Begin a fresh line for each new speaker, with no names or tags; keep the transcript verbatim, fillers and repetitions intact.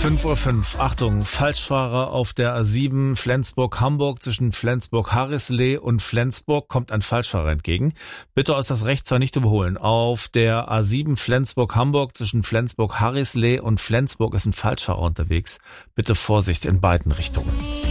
fünf Uhr fünf. Achtung, Falschfahrer auf der A sieben Flensburg-Hamburg. Zwischen Flensburg-Harrisleh und Flensburg kommt ein Falschfahrer entgegen. Bitte äußerst rechts zwar nicht überholen. Auf der A sieben Flensburg-Hamburg zwischen Flensburg-Harrisleh und Flensburg ist ein Falschfahrer unterwegs. Bitte Vorsicht in beiden Richtungen.